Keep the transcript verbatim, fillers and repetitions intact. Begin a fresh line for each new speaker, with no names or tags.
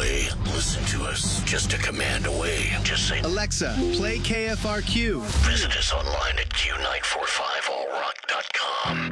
away. Listen to us just a command away. Just say,
Alexa, play K F R Q.
visit us online at Q nine four five all rock dot com.